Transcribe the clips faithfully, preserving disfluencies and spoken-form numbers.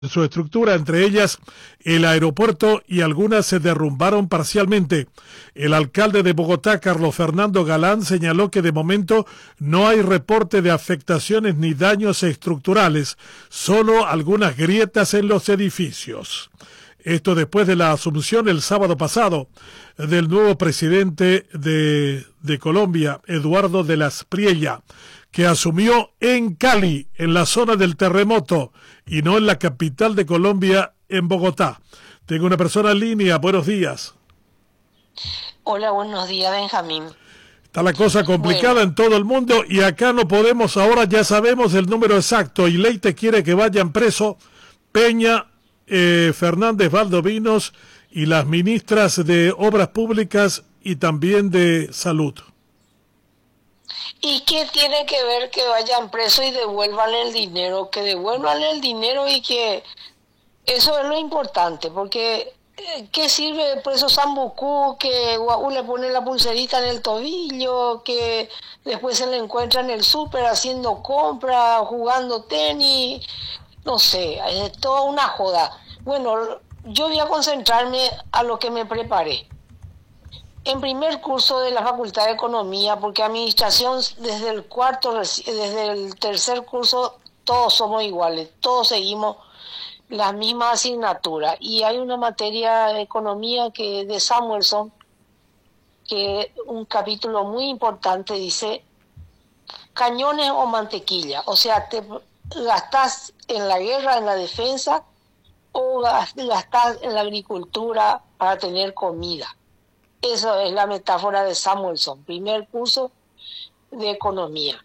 su estructura, entre ellas el aeropuerto, y algunas se derrumbaron parcialmente. El alcalde de Bogotá, Carlos Fernando Galán, señaló que de momento no hay reporte de afectaciones ni daños estructurales, solo algunas grietas en los edificios. Esto después de la asunción el sábado pasado del nuevo presidente de, de Colombia, Eduardo de la Espriella, que asumió en Cali, en la zona del terremoto, y no en la capital de Colombia, en Bogotá. Tengo una persona en línea. Buenos días. Hola, buenos días, Benjamín. Está la cosa complicada bueno. en todo el mundo, y acá no podemos, ahora ya sabemos el número exacto, y Leite quiere que vayan presos Peña, eh, Fernández Valdovinos y las ministras de Obras Públicas y también de Salud. ¿Y qué tiene que ver que vayan presos y devuelvan el dinero? Que devuelvan el dinero y que eso es lo importante, porque ¿qué sirve el preso Sambucú que Guaú le pone la pulserita en el tobillo, que después se le encuentra en el súper haciendo compras, jugando tenis? No sé, es toda una joda. Bueno, yo voy a concentrarme a lo que me preparé. En primer curso de la Facultad de Economía, porque administración desde el cuarto, desde el tercer curso, todos somos iguales, todos seguimos la misma asignatura. Y hay una materia de economía que de Samuelson, que un capítulo muy importante dice, cañones o mantequilla. O sea, te gastás en la guerra, en la defensa, o gastás en la agricultura para tener comida. Eso es la metáfora de Samuelson, primer curso de economía.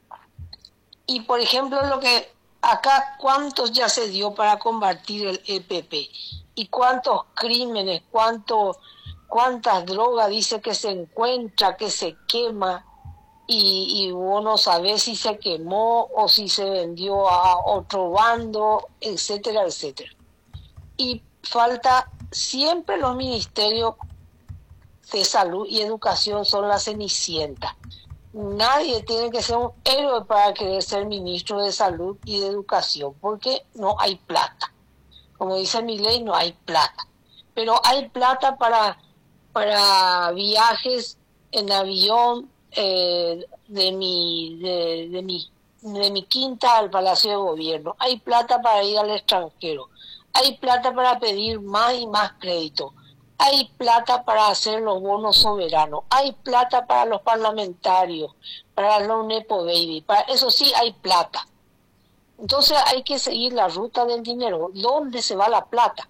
Y por ejemplo, lo que acá, ¿cuántos ya se dio para combatir el E P P? ¿Y cuántos crímenes, cuánto, cuántas drogas dice que se encuentra, que se quema? Y, y vos no sabés si se quemó o si se vendió a otro bando, etcétera, etcétera. Y falta siempre los ministerios de salud y educación son la cenicienta. Nadie tiene que ser un héroe para querer ser ministro de salud y de educación, porque no hay plata. Como dice mi ley, no hay plata. Pero hay plata para, para viajes en avión eh, de, mi, de, de, mi, de mi quinta al Palacio de Gobierno. Hay plata para ir al extranjero. Hay plata para pedir más y más crédito. Hay plata para hacer los bonos soberanos, hay plata para los parlamentarios, para los Nepo Baby, para eso sí hay plata. Entonces hay que seguir la ruta del dinero, ¿dónde se va la plata?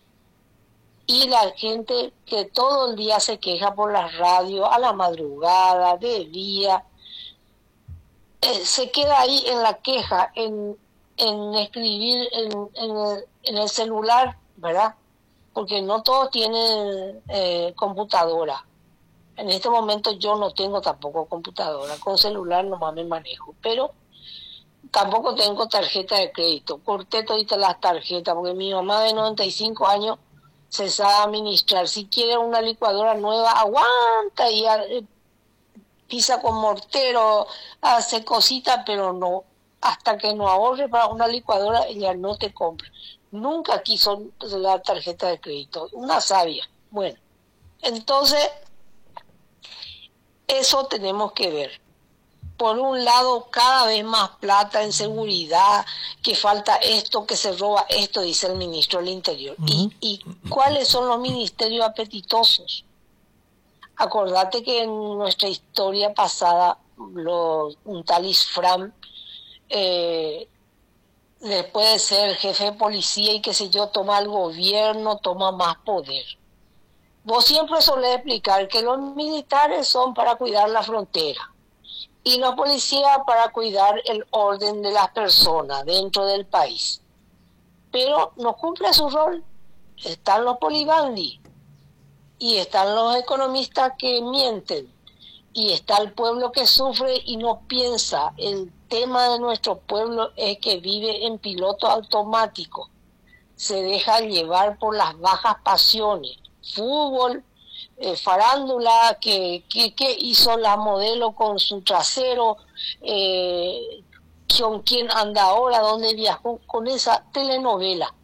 Y la gente que todo el día se queja por las radios, a la madrugada, de día, eh, se queda ahí en la queja, en, en escribir en, en, el, en el celular, ¿verdad? Porque no todos tienen eh, computadora. En este momento yo no tengo tampoco computadora, con celular nomás me manejo, pero tampoco tengo tarjeta de crédito. Corté toditas las tarjetas, porque mi mamá de noventa y cinco años se sabe administrar. Si quiere una licuadora nueva, aguanta y eh, pisa con mortero, hace cositas, pero no, hasta que no ahorre para una licuadora, ella no te compra. Nunca quiso la tarjeta de crédito, una sabia. Bueno, entonces, eso tenemos que ver. Por un lado, cada vez más plata en seguridad, que falta esto, que se roba esto, dice el ministro del Interior. Uh-huh. ¿Y, y cuáles son los ministerios apetitosos? Acordate que en nuestra historia pasada, los, un tal Isfram, eh, después de ser jefe de policía y qué sé yo, toma el gobierno, toma más poder. Vos siempre solés explicar que los militares son para cuidar la frontera y los policías para cuidar el orden de las personas dentro del país. Pero no cumple su rol. Están los polibandis y están los economistas que mienten y está el pueblo que sufre y no piensa. El tema de nuestro pueblo es que vive en piloto automático, se deja llevar por las bajas pasiones, fútbol, eh, farándula, que, que, que hizo la modelo con su trasero, eh, con quién anda ahora, dónde viajó, con esa telenovela.